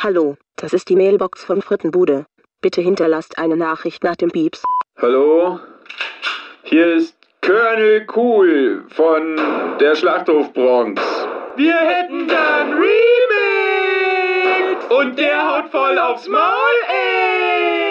Hallo, das ist die Mailbox von Frittenbude. Bitte hinterlasst eine Nachricht nach dem Pieps. Hallo? Hier ist Colonel Cool von der Schlachthof Bronx. Wir hätten gern Remix! Und der haut voll aufs Maul, ey!